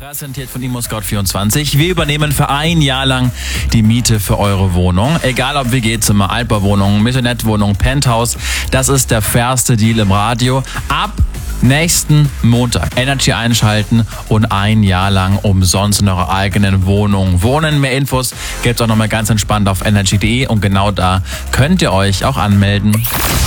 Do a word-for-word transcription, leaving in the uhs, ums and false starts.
Präsentiert von ImmoScout vierundzwanzig. Wir übernehmen für ein Jahr lang die Miete für eure Wohnung. Egal ob W G-Zimmer, Altbauwohnung, Maisonette-Wohnung, Penthouse. Das ist der fairste Deal im Radio. Ab nächsten Montag Energy einschalten und ein Jahr lang umsonst in eurer eigenen Wohnung wohnen. Mehr Infos gibt's auch nochmal ganz entspannt auf energy punkt de und genau da könnt ihr euch auch anmelden.